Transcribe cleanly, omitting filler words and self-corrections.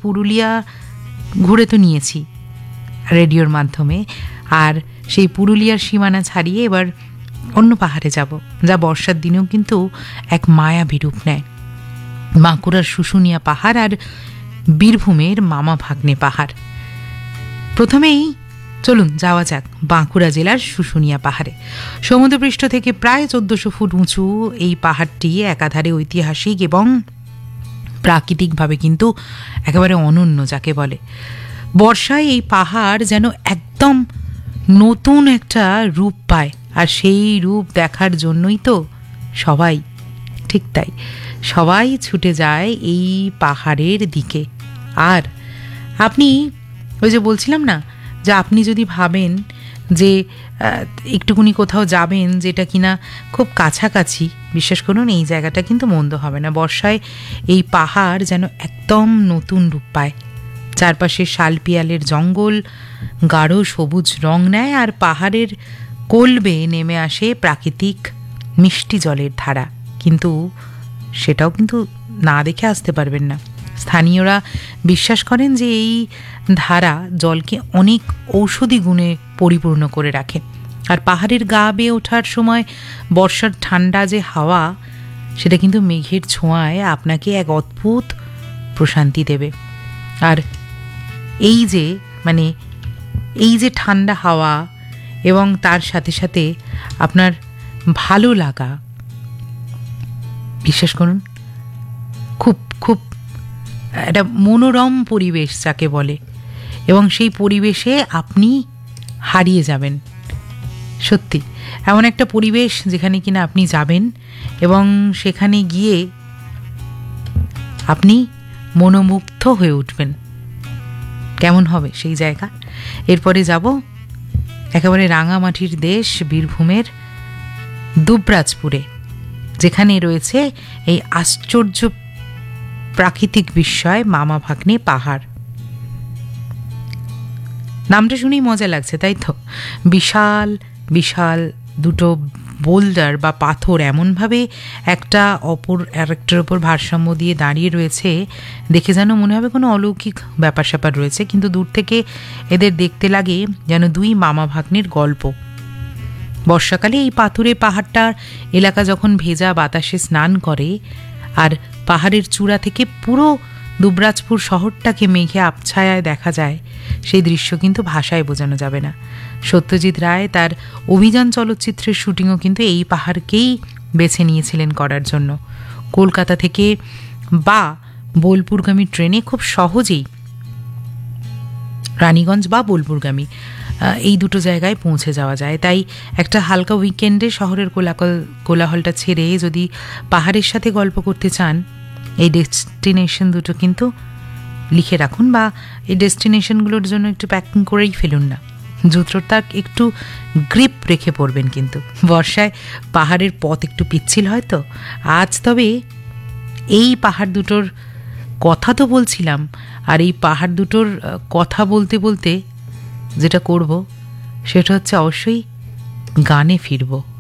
পুরুলিয়া ঘুরে তো নিয়েছি রেডিওর মাধ্যমে, আর সেই পুরুলিয়ার সীমানা ছাড়িয়ে এবার অন্য পাহাড়ে যাব, যা বর্ষার দিনেও কিন্তু এক মায়াবী রূপ নেয়। বাঁকুড়ার শুশুনিয়া পাহাড় আর বীরভূমের মামা ভাগ্নে পাহাড়। প্রথমেই চলুন যাওয়া যাক বাঁকুড়া জেলার শুশুনিয়া পাহাড়ে। সমুদ্রপৃষ্ঠ থেকে প্রায় 1400 ফুট উঁচু এই পাহাড়টি একাধারে ঐতিহাসিক এবং প্রাকৃতিকভাবে কিন্তু একেবারে অনন্য যাকে বলে। বর্ষায় এই পাহাড় যেন একদম নতুন একটা রূপ পায়, আর সেই রূপ দেখার জন্যই তো সবাই, ঠিক তাই, সবাই ছুটে যায় এই পাহাড়ের দিকে। আর আপনি ওই যে বলছিলাম না, যে আপনি যদি ভাবেন যে একটুকুনি কোথাও যাবেন যেটা কিনা খুব কাছাকাছি, বিশ্বাস করুন এই জায়গাটা কিন্তু মন্দ হবে না। বর্ষায় এই পাহাড় যেন একদম নতুন রূপ পায়। চারপাশে শালপিয়ালের জঙ্গল গাঢ় সবুজ রং নেয়, আর পাহাড়ের কোলবে নেমে আসে প্রাকৃতিক মিষ্টি জলের ধারা। কিন্তু সেটাও কিন্তু না দেখে আসতে পারবেন না। স্থানীয়রা বিশ্বাস করেন যে এই ধারা জলকে অনেক ঔষধি গুণে পরিপূর্ণ করে রাখে। আর পাহাড়ের গা বেয়ে ওঠার সময় বর্ষার ঠান্ডা যে হাওয়া, সেটা কিন্তু মেঘের ছোঁয়ায় আপনাকে এক অদ্ভুত প্রশান্তি দেবে। আর এই যে এই যে ঠান্ডা হাওয়া এবং তার সাথে সাথে আপনার ভালো লাগা, বিশ্বাস করুন খুব খুব একটা মনোরম পরিবেশ যাকে বলে, এবং সেই পরিবেশে আপনি হারিয়ে যাবেন। সত্যি এমন একটা পরিবেশ যেখানে কিনা আপনি যাবেন এবং সেখানে গিয়ে আপনি মনোমুগ্ধ হয়ে উঠবেন। কেমন হবে সেই জায়গা? এরপরে যাব একেবারে রাঙামাটির দেশ বীরভূমের দুবরাজপুরে, যেখানে রয়েছে এই আশ্চর্য প্রাকৃতিক বিস্ময় মামা ভাগ্নে পাহাড়। নামটা শুনেই মজা লাগছে, তাই তো? বিশাল বিশাল দুটো বোল্ডার বা পাথর এমনভাবে একটা অপর আরেকটার ওপর ভারসাম্য দিয়ে দাঁড়িয়ে রয়েছে, দেখে যেন মনে হবে কোনো অলৌকিক ব্যাপার স্যাপার রয়েছে, কিন্তু দূর থেকে এদের দেখতে লাগে যেন দুই মামা ভাগ্নের গল্প। বর্ষাকালে এই পাথুরে পাহাড়টার এলাকা যখন ভেজা বাতাসে স্নান করে আর পাহাড়ের চূড়া থেকে পুরো দুবরাজপুর শহরটাকে মেঘে আবছায়ায় দেখা যায়, সেই দৃশ্য কিন্তু ভাষায় বোঝানো যাবে না। সত্যজিৎ রায় তার অভিযান চলচ্চিত্রের শুটিংও কিন্তু এই পাহাড়কেই বেছে নিয়েছিলেন করার জন্য। কলকাতা থেকে বা বোলপুরগামী ট্রেনে খুব সহজেই রানীগঞ্জ বা বোলপুরগামী এই দুটো জায়গায় পৌঁছে যাওয়া যায়। তাই একটা হালকা উইকেন্ডে শহরের কোলাহলটা ছেড়ে যদি পাহাড়ের সাথে গল্প করতে চান, এই ডেস্টিনেশন দুটো কিন্তু লিখে রাখুন, বা এই ডেস্টিনেশনগুলোর জন্য একটু প্যাকিং করেই ফেলুন না। জুতোটা একটু গ্রিপ রেখে পড়বেন, কিন্তু বর্ষায় পাহাড়ের পথ একটু পিচ্ছিল হয় তো। আজ তবে এই পাহাড় দুটোর কথা তো বলছিলাম, আর এই পাহাড় দুটোর কথা বলতে বলতে যেটা করব সেটা হচ্ছে অবশ্যই গানে ফিরব।